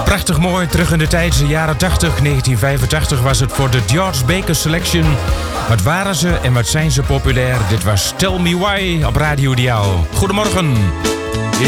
Prachtig mooi, terug in de tijd, de jaren 80, 1985 was het voor de George Baker Selection. Wat waren ze en wat zijn ze populair? Dit was Tell Me Why op Radio Diaal. Goedemorgen.